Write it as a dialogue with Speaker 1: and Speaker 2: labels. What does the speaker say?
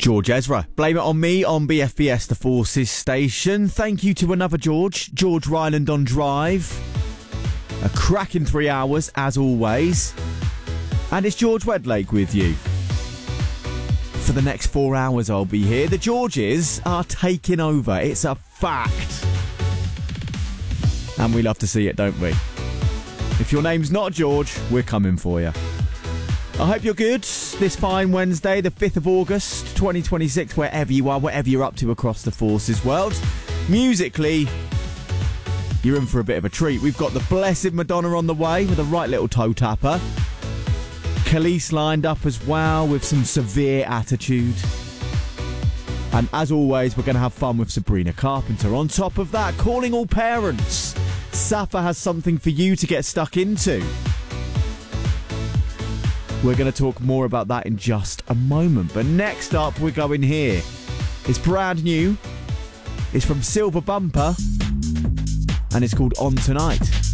Speaker 1: George Ezra. Blame It On Me on BFBS, the Forces station. Thank you to another George Ryland on Drive. A cracking 3 hours, as always. And it's George Wedlake with you. For the next 4 hours I'll be here. The Georges are taking over. It's a fact. And we love to see it, don't we? If your name's not George, we're coming for you. I hope you're good this fine Wednesday, the 5th of August, 2026, wherever you are, whatever you're up to across the Forces world. Musically, you're in for a bit of a treat. We've got the Blessed Madonna on the way with a right little toe tapper. Khalees lined up as well with some severe attitude. And as always, we're going to have fun with Sabrina Carpenter. On top of that, calling all parents. Safa has something for you to get stuck into. We're going to talk more about that in just a moment. But next up, we're going here. It's brand new. It's from Silver Bumper. And it's called On Tonight.